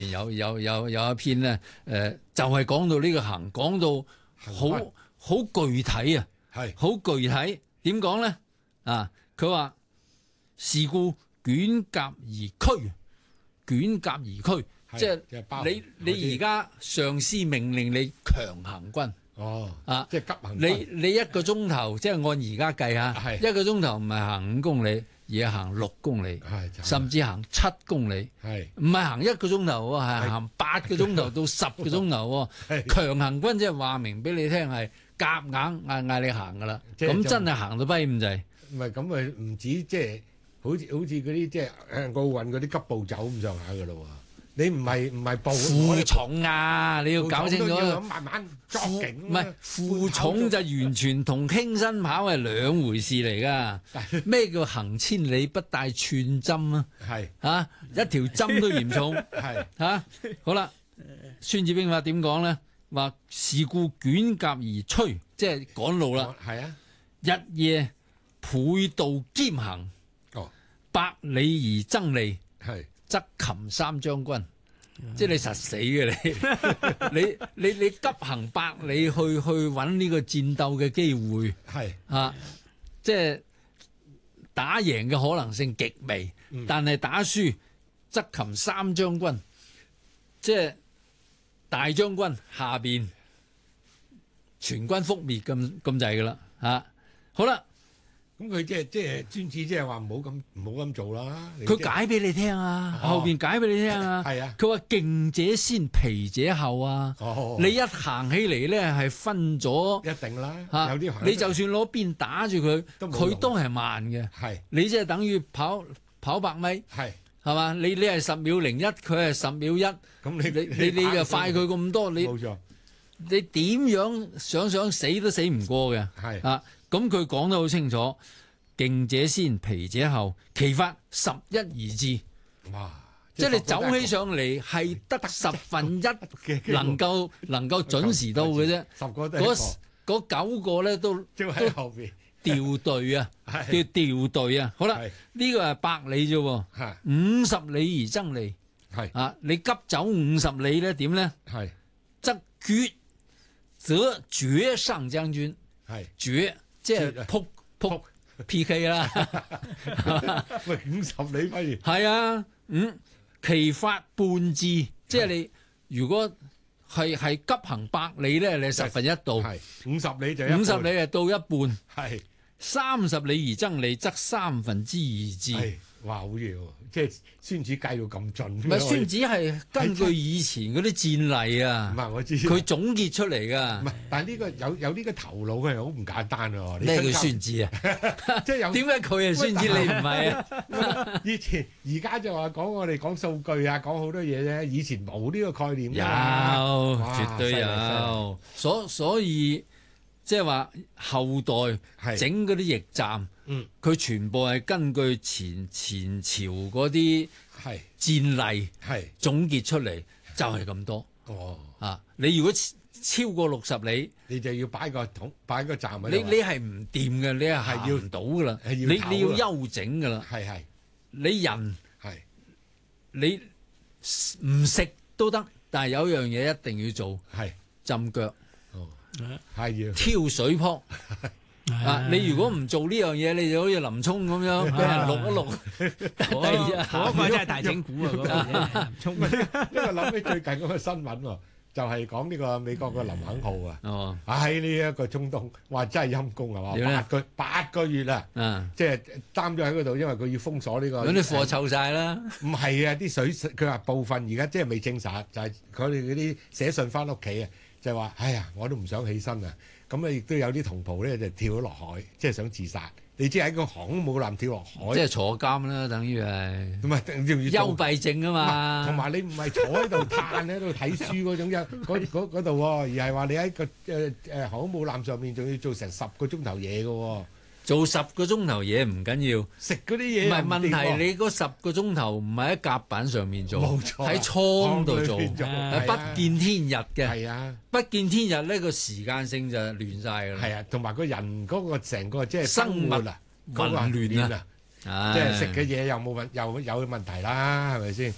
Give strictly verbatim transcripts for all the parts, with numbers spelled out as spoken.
有有有有一篇咧，誒、呃、就係、是、講到呢個行，講到好好具體啊， 係好具體。點講咧？啊，佢話是故捲甲而驅，捲甲而驅，即係你你而家上司命令你強行軍。 哦， 啊， 即係急行軍。 你你一個鐘頭，即係按而家計下，一個鐘頭唔係行五公里，而係行六公里，甚至行七公里。 係唔係行一個鐘頭喎，係行八個鐘頭到十個鐘頭喎。強行軍即係話明俾你聽係夾硬嗌嗌你行噶啦，咁真係行到跛咁滯。 唔係咁咪唔止即係好似好似嗰啲即係誒奧運嗰啲急步走咁上下噶咯喎。你唔係唔係步負重啊！你要搞清楚， 要慢慢作勁。 唔係負重就完全同輕身跑係兩回事嚟噶。咩叫行千里不帶寸針啊？ 係嚇、啊、一條針都嫌重。係嚇、啊、好啦，《孫子兵法》點講咧？話是故捲甲而趨，即係趕路啦。 係啊， 日夜倍度兼行。 哦， 百里而爭利。 係。 則擒三將軍，即係你實死嘅你，你你你急行百里去去揾呢個戰鬥嘅機會， 係啊，即係打贏嘅可能性極微，嗯、但係打輸則擒三將軍，即係大將軍下邊全軍覆滅咁咁滯噶啦，嚇，好啦。 咁佢即係即係孫子即係話唔好咁唔好咁做啦。 佢解俾你聽啊， 哦、 後邊解俾你聽啊。 係啊。 佢話勁者先，疲者後啊。 哦。 你一行起嚟咧係分咗。 一定啦。 嚇、啊。 有啲你就算攞鞭打住佢，佢都係慢嘅。 係。 你即係等於跑跑百米。 係。 係嘛？你你係十秒零一，佢係十秒一。咁你你你你就快佢咁多，你冇錯。 你點樣想想死都死唔過嘅。 係。 啊，咁佢講得好清楚。勁者先，疲者後，其法十一而至。 哇！ 即係你走起上嚟係得十分一能夠能夠準時到嘅啫。 十個嗰嗰九個咧都都喺後邊掉隊啊，叫掉隊啊。好啦，呢個係百里啫，五十里而爭利。 係啊，你急走五十里咧點咧？係則決則絕上將軍。係絕即係撲撲。P K 啦， 喂，五十里不如係啊，嗯，其法半至，即係你如果係係急行百里咧，你十分一到， 係五十里就五十里係到一半， 係三十里而爭利，則三分之二至。 哇，好嘢喎！即係孫子計到咁盡。 唔係孫子係根據以前嗰啲戰例啊， 唔係我知佢總結出嚟㗎。 唔係，但係呢個有有呢個頭腦係好唔簡單喎。 咩叫孫子啊？即係有點解佢係孫子，你唔係啊？ 以前而家就話講我哋講數據啊，講好多嘢啫。以前冇呢個概念。 有，絕對有。所所以即係話後代整嗰啲驛站。嗯，佢全部係根據前前朝嗰啲係戰例係總結出嚟，就係咁多。哦，啊，你如果超過六十里， 你就要擺個桶，擺個站喺度。 你你係唔掂嘅，你係行唔到噶啦。你你要休整噶啦。係係，你人係你唔食都得，但係有樣嘢一定要做，係浸腳。哦，係要挑水泡。啊！你如果唔做呢樣嘢，你就好似林沖咁樣俾人錄一錄。 嗰嗰個真係大整蠱啊！嗰個林沖， 因為諗起最近嗰個新聞喎，就係講呢個美國嘅林肯號啊。哦，喺呢一個中東，哇！真係陰公係嘛？八個八個月啊！嗯，即係擔咗喺嗰度，因為佢要封鎖呢個。 咁啲貨臭晒啦。 唔係啊！啲水佢話部分而家即係未證實，就係佢哋嗰啲寫信翻屋企啊，就係話：哎呀，我都唔想起身啊！咁啊，亦都有啲同袍咧，就跳咗落海，即係想自殺。你知喺個航空母艦跳落海， 即係坐監啦，等於係。 唔係， 幽閉症啊嘛。 同埋你唔係坐喺度嘆喺度睇書嗰種啫，嗰嗰度喎，而係話你喺個誒誒航空母艦上面，仲要做成十個鐘頭嘢嘅喎。做十個鐘頭嘢唔緊要，食嗰啲嘢唔係問題。你嗰十個鐘頭唔係喺甲板上面做，冇錯，喺倉度做，係不見天日嘅。係啊，不見天日呢個時間性就亂晒㗎啦。係啊，同埋個人嗰個成個即係生活啊，混亂啊，即係食嘅嘢又冇問又有問題啦，係咪先？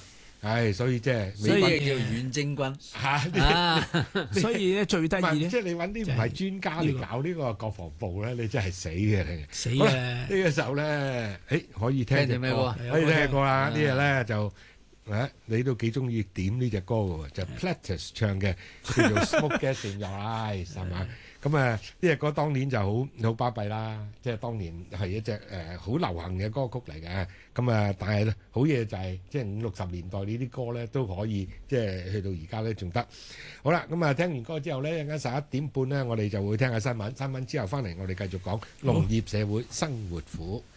係，所以即係所以叫遠征軍嚇。所以咧最得意咧， 即係你揾啲唔係專家嚟搞呢個國防部咧，你真係死嘅你。 死嘅。 呢個時候咧，誒可以聽隻歌，可以聽隻歌啦。呢日咧就誒，你都幾中意點呢隻歌嘅喎，就 Platters 唱嘅，叫做 Smoke Gas in Your Eyes 係嘛？咁啊，呢隻歌當年就好好巴閉啦，即係當年係一隻誒好流行嘅歌曲嚟嘅。咁啊，但係咧好嘢就係即係五六十年代呢啲歌咧都可以，即係去到而家咧仲得。好啦，咁啊聽完歌之後咧，一陣間十一點半咧，我哋就會聽下新聞，新聞之後翻嚟我哋繼續講農業社會生活苦。